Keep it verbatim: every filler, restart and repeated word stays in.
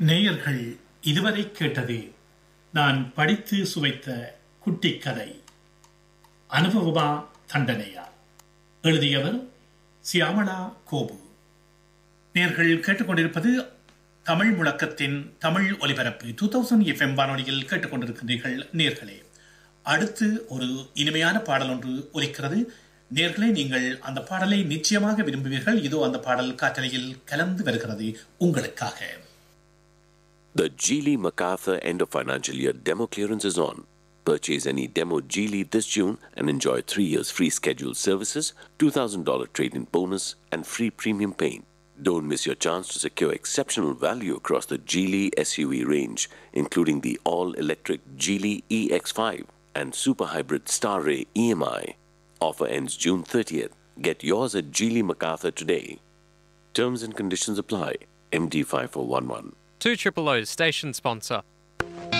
நேயர்கள் இதுவரை கேட்டது நான் படித்து சுவைத்த குட்டிக் கதை. அனுபவமா தண்டனையா? எழுதியவர் சியாமளா கோபு. நேயர்கள் கேட்டுக்கொண்டிருப்பது தமிழ் முழக்கத்தின் தமிழ் ஒலிபரப்பு டூ தௌசண்ட் எஃப் எம் வானொலியில் கேட்டுக்கொண்டிருக்கின்றீர்கள். நேயர்களே, அடுத்து ஒரு இனிமையான பாடல் ஒன்று ஒலிக்கிறது. நேயர்களே, நீங்கள் அந்த பாடலை நிச்சயமாக விரும்புவீர்கள். இதோ அந்த பாடல் காற்றலையில் கலந்து வருகிறது உங்களுக்காக. The Geely MacArthur end of financial year demo clearance is on. Purchase any demo Geely this June and enjoy three years free scheduled services, two thousand dollars trade-in bonus and free premium paint. Don't miss your chance to secure exceptional value across the Geely S U V range, including the all-electric Geely E X five and super hybrid Star Ray E M I. Offer ends June thirtieth. Get yours at Geely MacArthur today. Terms and conditions apply. M D five four one one. two O O O station sponsor.